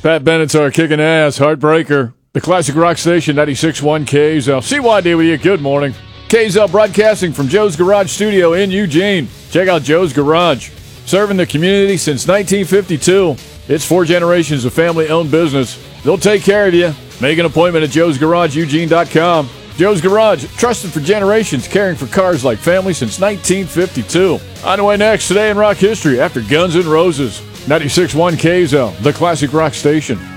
Pat Benatar kicking ass, Heartbreaker. The Classic Rock Station, 96.1 KZL. CYD with you, good morning. KZL broadcasting from Joe's Garage Studio in Eugene. Check out Joe's Garage. Serving the community since 1952. It's 4 generations of family-owned business. They'll take care of you. Make an appointment at joesgarageeugene.com. Joe's Garage, trusted for generations, caring for cars like family since 1952. On the way next, today in rock history, after Guns N' Roses. 96.1 KZL, the Classic Rock Station.